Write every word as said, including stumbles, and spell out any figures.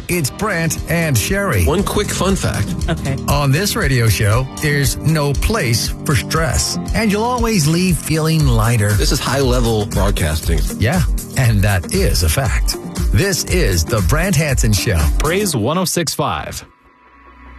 it's Brant and Sherry. One quick fun fact. Okay. On this radio show, there's no place for stress, and you'll always leave feeling lighter. This is high-level broadcasting. Yeah, and that is a fact. This is the Brant Hansen Show. Praise one oh six point five.